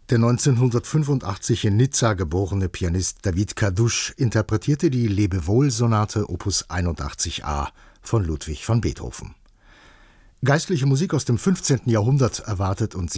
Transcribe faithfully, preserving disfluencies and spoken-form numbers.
Der neunzehnhundertfünfundachtzig in Nizza geborene Pianist David Cardousche interpretierte die Lebewohl-Sonate Opus einundachtzig a von Ludwig van Beethoven. Geistliche Musik aus dem fünfzehnten Jahrhundert erwartet und